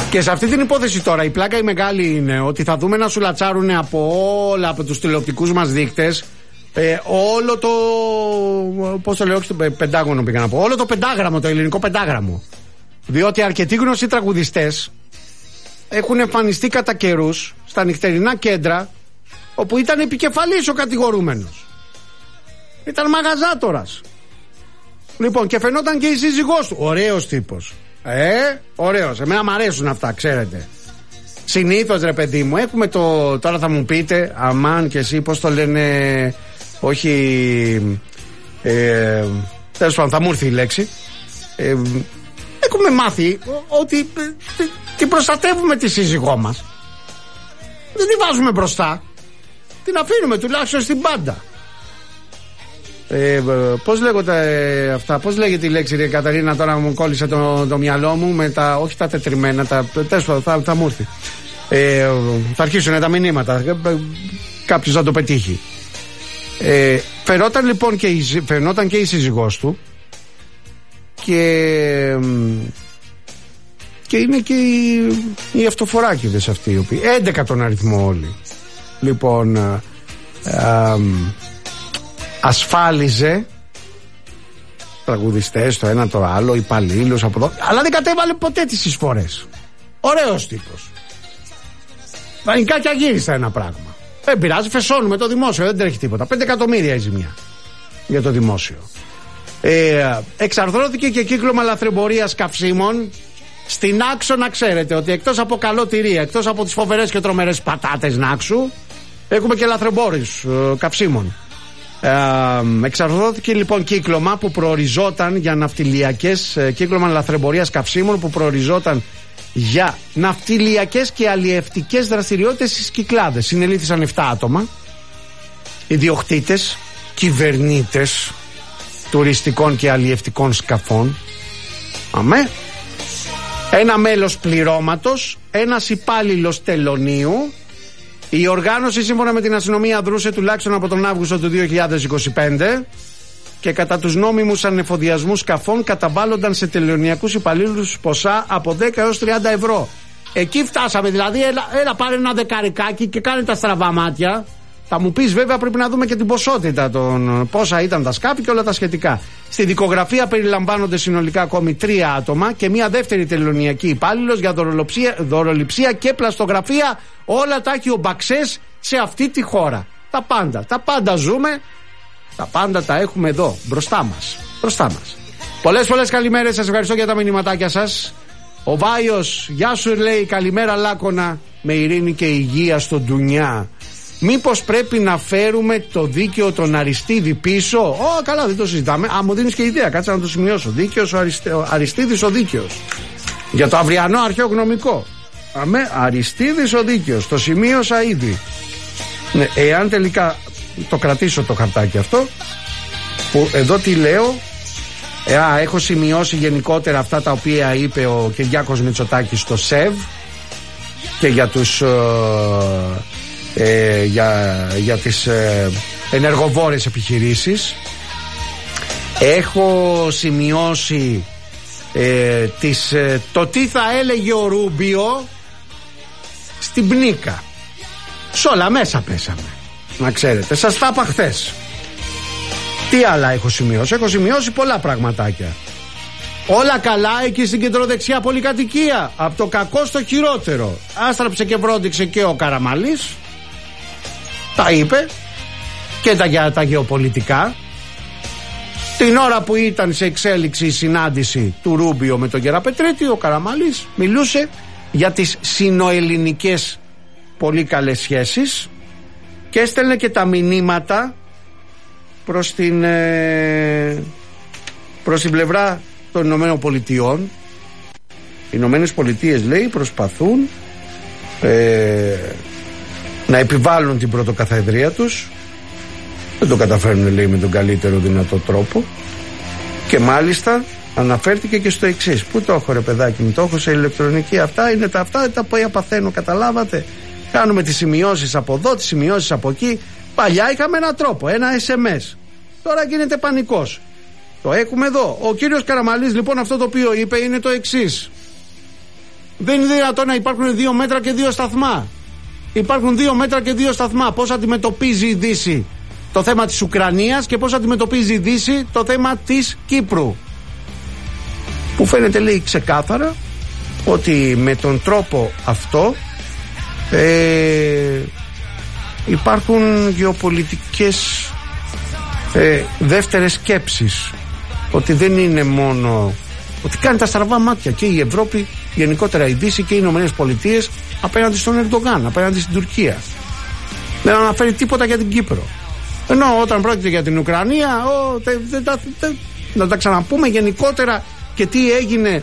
Και σε αυτή την υπόθεση τώρα η πλάκα η μεγάλη είναι ότι θα δούμε να σου λατσάρουν από τους τηλεοπτικούς μας δείκτες όλο το. Πώς το λέω, όχι το πεντάγωνο πήγα να πω. Όλο το πεντάγραμμο, το ελληνικό πεντάγραμμο. Διότι αρκετοί γνωστοί τραγουδιστές έχουν εμφανιστεί κατά καιρούς στα νυχτερινά κέντρα όπου ήταν επικεφαλής ο κατηγορούμενος. Ήταν μαγαζάτορας. Λοιπόν, και φαινόταν και η σύζυγός του. Ωραίος τύπος. Ωραίος. Εμένα μ' αρέσουν αυτά, ξέρετε. Συνήθως, ρε παιδί μου, έχουμε το. Τώρα θα μου πείτε, αμάν και εσύ, πώς το λένε. Όχι. Τέλος πάντων, θα μου έρθει η λέξη. Έχουμε μάθει ότι την προστατεύουμε τη σύζυγό μας. Δεν την βάζουμε μπροστά. Την αφήνουμε τουλάχιστον στην πάντα. Πώς λέγονται αυτά, πώς λέγεται η λέξη, ρε Καταρίνα, τώρα μου κόλλησε το μυαλό μου με τα, όχι τα τετριμένα, θα μου έρθει. Θα αρχίσουν τα μηνύματα, κάποιος θα το πετύχει. Φαινόταν λοιπόν και η σύζυγός του και είναι και οι αυτοφοράκηδες αυτοί οι οποίοι 11 τον αριθμό όλοι. Λοιπόν, ασφάλιζε τραγουδιστές το ένα το άλλο, υπαλλήλους από εδώ, αλλά δεν κατέβαλε ποτέ τις εισφορές. Ωραίος τύπος. Βανικά και αγύριστα ένα πράγμα. Δεν πειράζει, φεσώνουμε το δημόσιο, δεν τρέχει τίποτα. 5 εκατομμύρια η ζημιά για το δημόσιο. Εξαρθρώθηκε και κύκλωμα λαθρεμπορίας καυσίμων στην Άξο, να ξέρετε ότι εκτός από καλό τυρί, εκτός από τις φοβερές και τρομερές πατάτες Νάξου, έχουμε και λαθρεμπόρους καυσίμων. Εξαρθρώθηκε λοιπόν κύκλωμα που προοριζόταν για ναυτιλιακές, κύκλωμα λαθρεμπορίας καυσίμων που προοριζόταν για ναυτιλιακές και αλλιευτικές δραστηριότητες στις Κυκλάδες. Συνελήφθησαν 7 άτομα, ιδιοκτήτες, κυβερνήτες τουριστικών και αλλιευτικών σκαφών. Αμέ. Ένα μέλος πληρώματος, ένας υπάλληλος τελωνίου. Η οργάνωση σύμφωνα με την αστυνομία δρούσε τουλάχιστον από τον Αύγουστο του 2025 και κατά τους νόμιμους ανεφοδιασμούς σκαφών καταβάλλονταν σε τελωνιακούς υπαλλήλους ποσά από 10 έως 30 ευρώ. Εκεί φτάσαμε, δηλαδή έλα πάρε ένα δεκαρικάκι και κάνε τα στραβά μάτια. Θα μου πεις βέβαια πρέπει να δούμε και την ποσότητα των πόσα ήταν τα σκάφη και όλα τα σχετικά. Στη δικογραφία περιλαμβάνονται συνολικά ακόμη 3 άτομα και μια δεύτερη τελωνιακή υπάλληλος για δωροληψία και πλαστογραφία. Όλα τα έχει ο Μπαξές σε αυτή τη χώρα. Τα πάντα ζούμε, τα πάντα τα έχουμε εδώ μπροστά μας. Πολλές καλημέρες, σας ευχαριστώ για τα μηνυματάκια σας. Ο Βάιος, γεια σου λέει, καλημέρα Λάκωνα, με ειρήνη και υγεία στον Ντουνιά. Μήπως πρέπει να φέρουμε το δίκαιο τον Αριστίδη πίσω? Καλά, δεν το συζητάμε. Μου δίνεις και ιδέα, κάτσε να το σημειώσω. Δίκαιος Αριστίδης ο δίκαιος. Για το αυριανό αρχαιογνωμικό. Αριστίδης ο δίκαιος. Το σημείωσα ήδη. Ναι, εάν τελικά το κρατήσω το χαρτάκι αυτό, που εδώ τι λέω. Έχω σημειώσει γενικότερα αυτά τα οποία είπε ο Κυριάκος Μητσοτάκης στο ΣΕΒ και για τους για τις ενεργοβόρες επιχειρήσεις. Έχω σημειώσει το τι θα έλεγε ο Ρούμπιο στην Πνίκα. Σ' όλα μέσα πέσαμε, να ξέρετε. Σας τα είπα χθες. Τι άλλα έχω σημειώσει? Έχω σημειώσει πολλά πραγματάκια. Όλα καλά εκεί στην κεντροδεξιά πολυκατοικία. Από το κακό στο χειρότερο. Άστραψε και βρόντιξε και ο Καραμαλής. Τα είπε. Και τα γεωπολιτικά. Την ώρα που ήταν σε εξέλιξη η συνάντηση του Ρούμπιο με τον Γεραπετρίτη, ο Καραμαλής μιλούσε για τις συνοελληνικές πολύ καλές σχέσεις και έστελνε και τα μηνύματα προς την πλευρά των Ηνωμένων Πολιτειών. Οι Ηνωμένες Πολιτείες, λέει, προσπαθούν να επιβάλλουν την πρωτοκαθεδρία τους. Δεν το καταφέρνουν, λέει, με τον καλύτερο δυνατό τρόπο. Και μάλιστα αναφέρθηκε και στο εξής. Πού το έχω, ρε παιδάκι μου? Το έχω σε ηλεκτρονική. Αυτά είναι τα που παθαίνω, καταλάβατε. Κάνουμε τις σημειώσεις από εδώ, τις σημειώσεις από εκεί. Παλιά είχαμε έναν τρόπο, ένα SMS. Τώρα γίνεται πανικός. Το έχουμε εδώ. Ο κύριος Καραμαλής, λοιπόν, αυτό το οποίο είπε είναι το εξής. Δεν είναι δυνατόν να υπάρχουν 2 μέτρα και 2 σταθμά. Υπάρχουν 2 μέτρα και 2 σταθμά. Πώς αντιμετωπίζει η Δύση το θέμα της Ουκρανίας και πώς αντιμετωπίζει η Δύση το θέμα της Κύπρου. Που φαίνεται, λέει, ξεκάθαρα ότι με τον τρόπο αυτό υπάρχουν γεωπολιτικές δεύτερες σκέψεις. Ότι δεν είναι μόνο ότι κάνει τα στραβά μάτια και η Ευρώπη, γενικότερα η Δύση και οι Ηνωμένες Πολιτείες απέναντι στον Ερντογάν, απέναντι στην Τουρκία. Δεν αναφέρει τίποτα για την Κύπρο. Ενώ όταν πρόκειται για την Ουκρανία, να τα ξαναπούμε γενικότερα και τι έγινε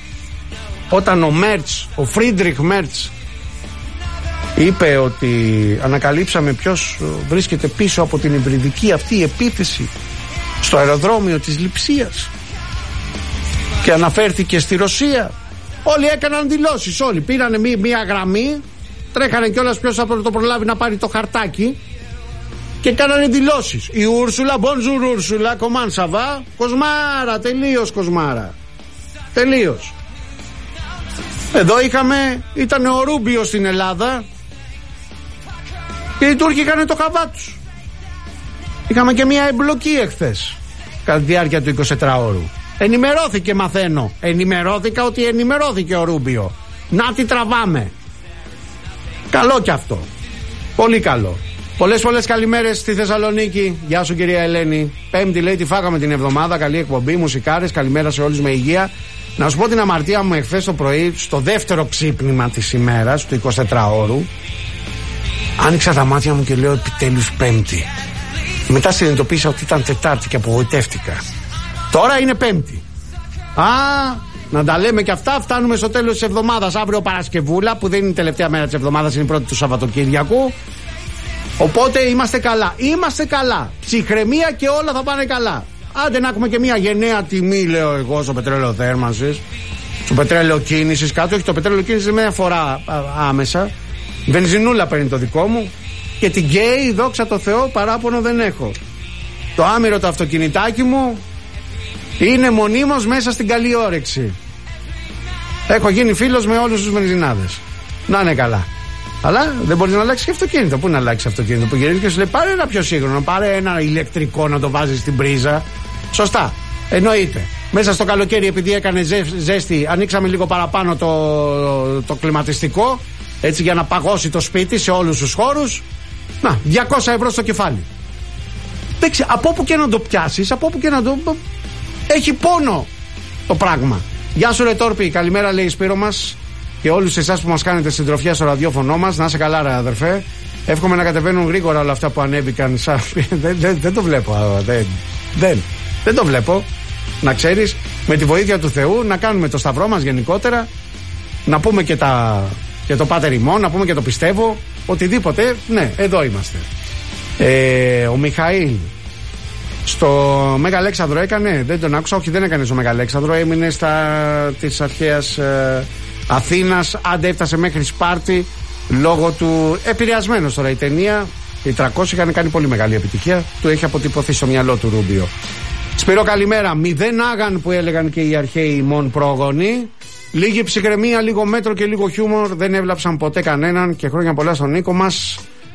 όταν ο Φρίντριχ Μέρτς είπε ότι ανακαλύψαμε ποιος βρίσκεται πίσω από την υβριδική αυτή επίθεση στο αεροδρόμιο της Λειψίας και αναφέρθηκε στη Ρωσία. Όλοι έκαναν δηλώσεις, όλοι πήρανε μία γραμμή, τρέχανε κιόλας ποιος θα το προλάβει να πάρει το χαρτάκι και κάνανε δηλώσεις. Η Ούρσουλα, bonjour Ούρσουλα, comment ça va? Κοσμάρα, τελείως κοσμάρα. Τελείως. Εδώ ήταν ο Ρούμπιο στην Ελλάδα και οι Τούρκοι είχαν το καβά τους. Είχαμε και μια εμπλοκή εχθές κατά τη διάρκεια του 24ωρου. Ενημερώθηκε, μαθαίνω. Ενημερώθηκα ότι ενημερώθηκε ο Ρούμπιο. Να τι τραβάμε. Καλό κι αυτό. Πολύ καλό. Πολλές καλημέρες στη Θεσσαλονίκη. Γεια σου, κυρία Ελένη. Πέμπτη, λέει, τη φάγαμε την εβδομάδα. Καλή εκπομπή, μουσικάρες. Καλημέρα σε όλους με υγεία. Να σου πω την αμαρτία μου εχθές το πρωί, στο δεύτερο ξύπνημα της ημέρας, του 24ωρου. Άνοιξα τα μάτια μου και λέω επιτέλους Πέμπτη. Μετά συνειδητοποίησα ότι ήταν Τετάρτη και απογοητεύτηκα. Τώρα είναι Πέμπτη. Να τα λέμε και αυτά. Φτάνουμε στο τέλος της εβδομάδας. Αύριο Παρασκευούλα, που δεν είναι η τελευταία μέρα της εβδομάδας, είναι η πρώτη του Σαββατοκύριακου. Οπότε είμαστε καλά. Είμαστε καλά. Ψυχραιμία και όλα θα πάνε καλά. Άντε να έχουμε και μια γενναία τιμή, λέω εγώ, στο πετρέλαιο θέρμανσης, στο πετρέλαιο κίνησης κάτω. Όχι, το πετρέλαιο κίνησης μια φορά άμεσα. Βενζινούλα παίρνει το δικό μου. Και την γκέι, δόξα τω Θεώ, παράπονο δεν έχω. Το άμυρο το αυτοκινητάκι μου είναι μονίμως μέσα στην καλή όρεξη. Έχω γίνει φίλος με όλους τους βενζινάδες. Να είναι καλά. Αλλά δεν μπορεί να αλλάξει και αυτοκίνητο. Πού να αλλάξει αυτοκίνητο? Που γυρίζει και σου λέει πάρε ένα πιο σύγχρονο, πάρε ένα ηλεκτρικό να το βάζει στην πρίζα. Σωστά. Εννοείται. Μέσα στο καλοκαίρι, επειδή έκανε ζέστη, ανοίξαμε λίγο παραπάνω το κλιματιστικό. Έτσι, για να παγώσει το σπίτι σε όλους τους χώρους. Να, 200 ευρώ στο κεφάλι. Εντάξει, από όπου και να το πιάσεις, από όπου και να το. Έχει πόνο το πράγμα. Γεια σου, ρε Τόρπη. Καλημέρα, λέει η Σπύρο μας. Και όλους εσάς που μας κάνετε συντροφιά στο ραδιόφωνο μας. Να είσαι καλά, ρε αδερφέ. Εύχομαι να κατεβαίνουν γρήγορα όλα αυτά που ανέβηκαν. Δεν το βλέπω. Δεν το βλέπω. Να ξέρεις, με τη βοήθεια του Θεού, να κάνουμε το σταυρό μας γενικότερα. Να πούμε και το Πάτερ ημών, να πούμε και το πιστεύω. Οτιδήποτε. Ναι, εδώ είμαστε. Ο Μιχαήλ στο Μέγα Αλέξανδρο έκανε. Δεν τον άκουσα. Όχι, δεν έκανε στο Μέγα Αλέξανδρο. Έμεινε της αρχαίας Αθήνας. Άντε έφτασε μέχρι Σπάρτη λόγω του. Επηρεασμένος τώρα η ταινία. Οι 300 είχαν κάνει πολύ μεγάλη επιτυχία. Του έχει αποτυπωθεί στο μυαλό του Ρούμπιο. Σπύρο, καλημέρα. 0 άγαν που έλεγαν και οι αρχαίοι ημών πρόγονοι. Λίγη ψυχραιμία, λίγο μέτρο και λίγο χιούμορ. Δεν έβλαψαν ποτέ κανέναν. Και χρόνια πολλά στον Νίκο μας.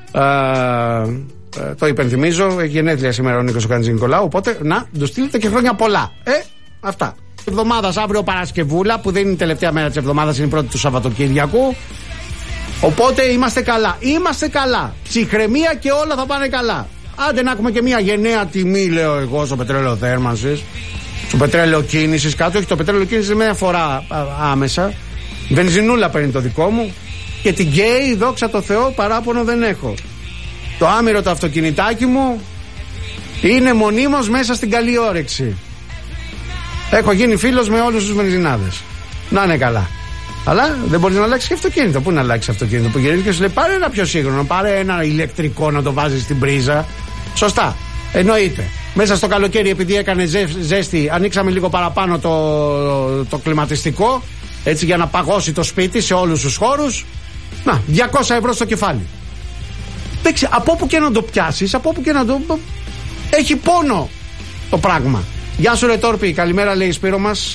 Το υπενθυμίζω. Έχει γενέθλια σήμερα ο Νίκος ο Καντζη Νικολάου. Οπότε να του στείλετε και χρόνια πολλά. Αυτά. Εβδομάδας, αύριο Παρασκευούλα, που δεν είναι η τελευταία μέρα της εβδομάδας, είναι η πρώτη του Σαββατοκύριακου. Οπότε είμαστε καλά. Είμαστε καλά. Ψυχραιμία και όλα θα πάνε καλά. Άντε να έχουμε και μια γενναία τιμή, λέω εγώ, στο πετρέλαιο θέρμανσης, στο πετρέλαιο κίνησης κάτω. Όχι, το πετρέλαιο κίνησης μια φορά άμεσα. Βενζινούλα παίρνει το δικό μου. Και την γκέι, δόξα τω Θεώ, παράπονο δεν έχω. Το άμυρο το αυτοκινητάκι μου είναι μονίμως μέσα στην καλή όρεξη. Έχω γίνει φίλος με όλους τους βενζινάδες. Να είναι καλά. Αλλά δεν μπορεί να αλλάξει και αυτοκίνητο. Πού να αλλάξει αυτοκίνητο? Που γυρίζει και σου λέει πάρε ένα πιο σύγχρονο, πάρε ένα ηλεκτρικό να το βάζει στην πρίζα. Σωστά. Εννοείται. Μέσα στο καλοκαίρι, επειδή έκανε ζέστη, ανοίξαμε λίγο παραπάνω το κλιματιστικό. Έτσι, για να παγώσει το σπίτι σε όλους τους χώρους. Να, 200 ευρώ στο κεφάλι. Εντάξει, από όπου και να το πιάσεις, από όπου και να το. Έχει πόνο το πράγμα. Γεια σου, ρε Τόρπη. Καλημέρα, λέει η Σπύρο μας.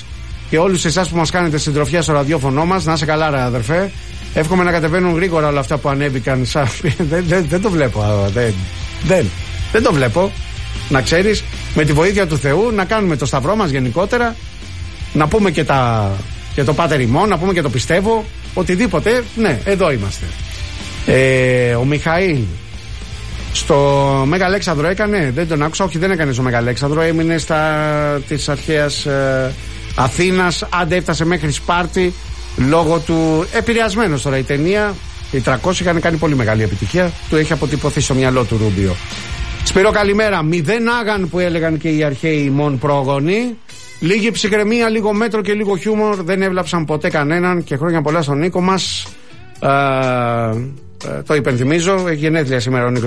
και όλους εσάς που μας κάνετε συντροφιά στο ραδιόφωνο μας. Να είσαι καλά, ρε αδερφέ. Εύχομαι να κατεβαίνουν γρήγορα όλα αυτά που ανέβηκαν. Δεν το βλέπω. Δεν το βλέπω. Να ξέρεις, με τη βοήθεια του Θεού, να κάνουμε το σταυρό μας γενικότερα. Να πούμε και το Πάτερ ημών, να πούμε και το πιστεύω. Οτιδήποτε, ναι, εδώ είμαστε. Ο Μιχαήλ στο Μέγα Αλέξανδρο έκανε, δεν τον άκουσα, όχι δεν έκανε στο Μέγα Αλέξανδρο, έμεινε της αρχαίας Αθήνας, άντε έφτασε μέχρι Σπάρτη λόγω του, επηρεασμένος τώρα η ταινία, οι 300 είχαν κάνει πολύ μεγάλη επιτυχία, του έχει αποτυπωθεί στο μυαλό του Ρούμπιο. Σπύρο καλημέρα, 0 άγαν που έλεγαν και οι αρχαίοι ημών πρόγονοι, λίγη ψυχραιμία, λίγο μέτρο και λίγο χιούμορ, δεν έβλαψαν ποτέ κανέναν και χρόνια πολλά στον Νίκο μας. Το υπενθυμίζω, έχει γενέθλια σήμερα ο Νίκος